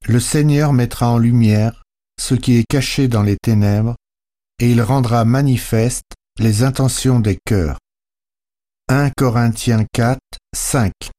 Le Seigneur mettra en lumière ce qui est caché dans les ténèbres, et il rendra manifestes les intentions des cœurs. 1 Corinthiens 4, 5.